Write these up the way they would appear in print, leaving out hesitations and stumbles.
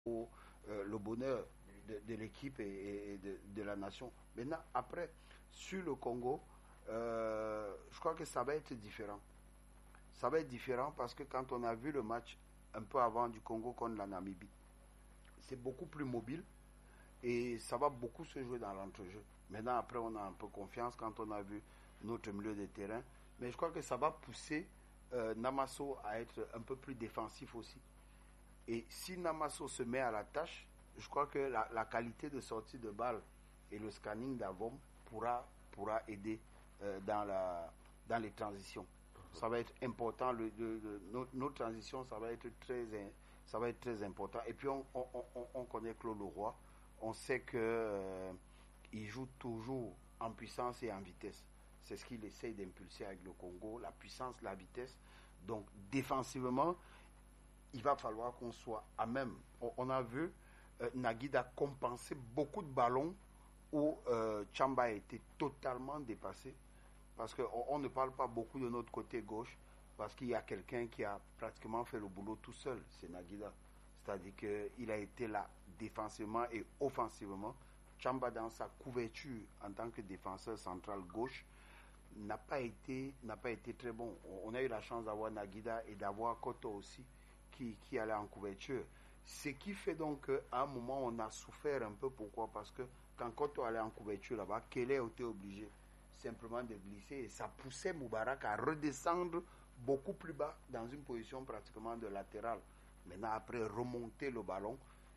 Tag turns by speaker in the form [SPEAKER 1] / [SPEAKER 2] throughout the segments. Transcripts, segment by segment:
[SPEAKER 1] pour le bonheur de l'équipe et de la nation. Maintenant, après, sur le Congo, je crois que ça va être différent. Ça va être différent parce que quand on a vu le match un peu avant du Congo contre la Namibie, c'est beaucoup plus mobile et ça va beaucoup se jouer dans l'entrejeu. Maintenant, après, on a un peu confiance quand on a vu notre milieu de terrain. Mais je crois que ça va pousser Namasso à être un peu plus défensif aussi. Et si Namasso se met à la tâche, je crois que la qualité de sortie de balle et le scanning d'Avom pourra aider dans les transitions. Ça va être important. Nos transitions, ça va être très important. Et puis, on connaît Claude Leroy. On sait qu'il joue toujours en puissance et en vitesse. C'est ce qu'il essaye d'impulser avec le Congo, la puissance, la vitesse. Donc, défensivement, il va falloir qu'on soit à même. On a vu Naguida compenser beaucoup de ballons où Tchamba a été totalement dépassé. Parce qu'on ne parle pas beaucoup de notre côté gauche, parce qu'il y a quelqu'un qui a pratiquement fait le boulot tout seul, c'est Naguida. C'est-à-dire qu'il a été là défensivement et offensivement. Tchamba, dans sa couverture en tant que défenseur central gauche, n'a pas été très bon. On a eu la chance d'avoir Naguida et d'avoir Koto aussi, qui allait en couverture. Ce qui fait donc qu'à un moment, on a souffert un peu. Pourquoi? Parce que quand Koto allait en couverture là-bas, Kelly était obligé simplement de glisser et ça poussait Moubarak à redescendre beaucoup plus bas dans une position pratiquement de latéral. Maintenant, après remonter le ballon,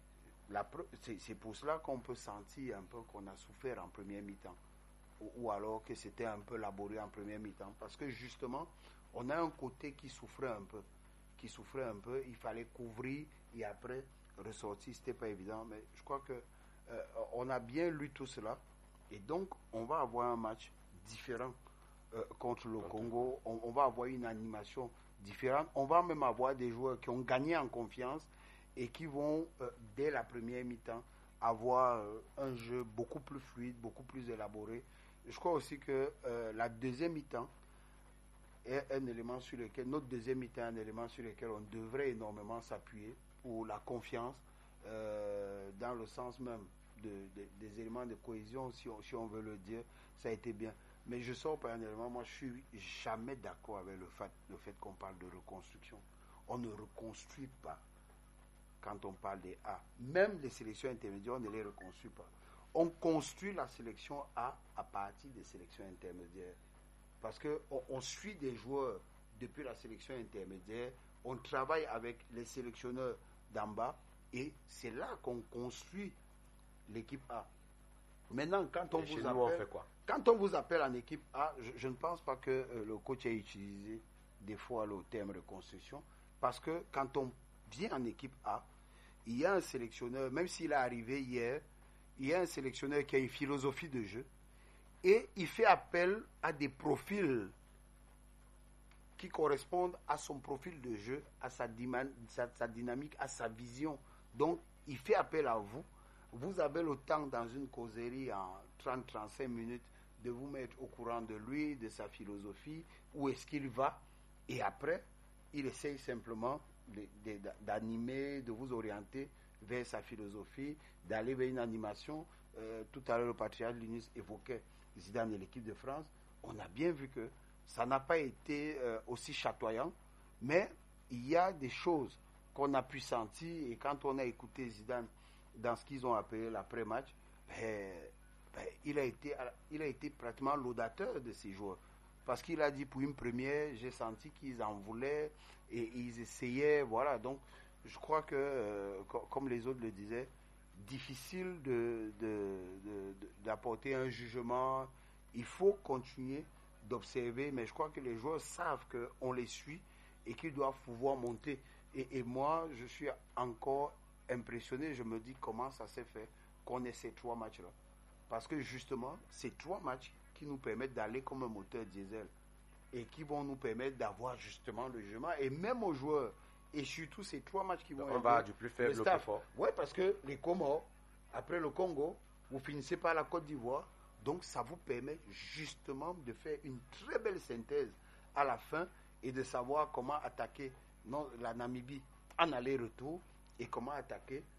[SPEAKER 1] c'est pour cela qu'on peut sentir un peu qu'on a souffert en première mi-temps ou alors que c'était un peu laborieux en première mi-temps parce que justement, on a un côté qui souffrait un peu. Il fallait couvrir et après ressortir, c'était pas évident, mais je crois que on a bien lu tout cela et donc on va avoir un match différent contre le Congo. On va avoir une animation différente. On va même avoir des joueurs qui ont gagné en confiance et qui vont, dès la première mi-temps, avoir un jeu beaucoup plus fluide, beaucoup plus élaboré. Je crois aussi que la deuxième mi-temps est un élément sur lequel, notre deuxième mi-temps est un élément sur lequel on devrait énormément s'appuyer pour la confiance, dans le sens même des éléments de cohésion, si on veut le dire, ça a été bien. Mais je sors par un élément, moi je suis jamais d'accord avec le fait qu'on parle de reconstruction. On ne reconstruit pas quand on parle des A. Même les sélections intermédiaires, on ne les reconstruit pas. On construit la sélection A à partir des sélections intermédiaires. Parce qu'on suit des joueurs depuis la sélection intermédiaire, on travaille avec les sélectionneurs d'en bas et c'est là qu'on construit l'équipe A. Maintenant, quand on vous appelle en équipe A, je ne pense pas que le coach ait utilisé des fois le terme reconstruction, parce que quand on vient en équipe A, il y a un sélectionneur, même s'il est arrivé hier, il y a un sélectionneur qui a une philosophie de jeu et il fait appel à des profils qui correspondent à son profil de jeu, à sa dynamique, à sa vision. Donc, il fait appel à vous. Vous avez le temps dans une causerie en 30-35 minutes de vous mettre au courant de lui, de sa philosophie, où est-ce qu'il va. Et après, il essaye simplement d'animer, de vous orienter vers sa philosophie, d'aller vers une animation. Tout à l'heure, le patriarche Linus évoquait Zidane et l'équipe de France. On a bien vu que ça n'a pas été aussi chatoyant, mais il y a des choses qu'on a pu sentir, et quand on a écouté Zidane dans ce qu'ils ont appelé l'après-match, il a été pratiquement laudateur de ces joueurs. Parce qu'il a dit, pour une première, j'ai senti qu'ils en voulaient et ils essayaient, voilà. Donc, je crois que, comme les autres le disaient, difficile d'apporter un jugement. Il faut continuer d'observer, mais je crois que les joueurs savent qu'on les suit et qu'ils doivent pouvoir monter. Et moi, je suis encore impressionné, je me dis comment ça s'est fait qu'on ait ces 3 matchs-là. Parce que justement, ces 3 matchs qui nous permettent d'aller comme un moteur diesel et qui vont nous permettre d'avoir justement le jugement, et même aux joueurs, et surtout ces 3 matchs qui vont
[SPEAKER 2] on va du plus faible au plus fort.
[SPEAKER 1] Oui, parce que les Comores, après le Congo, vous finissez par la Côte d'Ivoire, donc ça vous permet justement de faire une très belle synthèse à la fin et de savoir comment attaquer la Namibie en aller-retour et comment attaquer